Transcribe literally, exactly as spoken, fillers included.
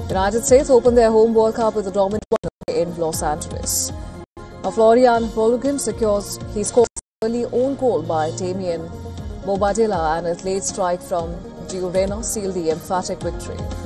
United States opened their home World Cup with a dominant one in Los Angeles. Now, Florian Polukin secures he scores early own goal by Damien Bobadilla and a late strike from Gio Reyna sealed the emphatic victory.